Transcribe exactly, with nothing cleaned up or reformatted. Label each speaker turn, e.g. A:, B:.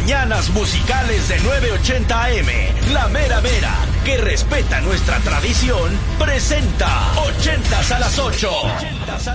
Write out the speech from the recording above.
A: Mañanas musicales de nueve ochenta A M, La Mera Mera, que respeta nuestra tradición, presenta ochentas a las ocho.